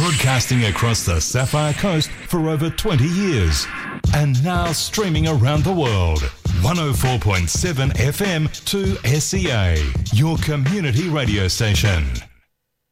broadcasting across the Sapphire Coast for over 20 years. And now streaming around the world. 104.7 FM to SEA, your community radio station.